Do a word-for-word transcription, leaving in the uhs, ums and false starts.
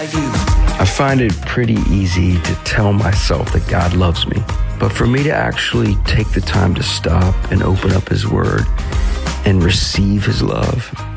like you. I find it pretty easy to tell myself that God loves me. But for me to actually take the time to stop and open up His Word and receive His love,